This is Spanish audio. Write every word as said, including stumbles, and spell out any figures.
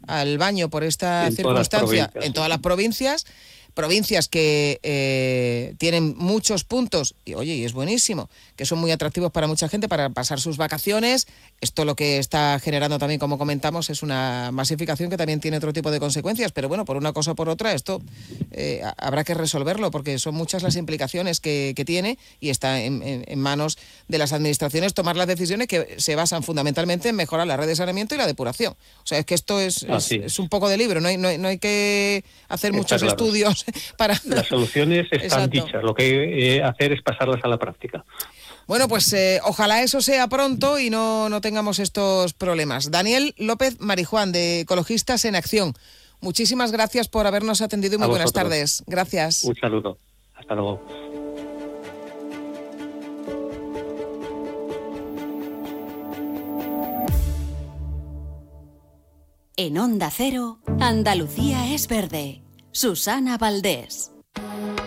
al baño por esta en circunstancia todas en todas las provincias. Provincias que eh, tienen muchos puntos, y oye, y es buenísimo, que son muy atractivos para mucha gente para pasar sus vacaciones. Esto lo que está generando también, como comentamos, es una masificación que también tiene otro tipo de consecuencias, pero bueno, por una cosa o por otra, esto eh, habrá que resolverlo, porque son muchas las implicaciones que, que tiene, y está en, en, en manos de las administraciones tomar las decisiones que se basan fundamentalmente en mejorar la red de saneamiento y la depuración. O sea, es que esto es, es, es un poco de libro, no hay, no hay, no hay que hacer Está muchos claro. estudios para... Las soluciones están Exacto. dichas, lo que hay que hacer es pasarlas a la práctica. Bueno, pues eh, ojalá eso sea pronto y no, no tengamos estos problemas. Daniel López Marijuán, de Ecologistas en Acción. Muchísimas gracias por habernos atendido y muy buenas tardes. Gracias. Un saludo. Hasta luego. En Onda Cero, Andalucía es verde. Susana Valdés.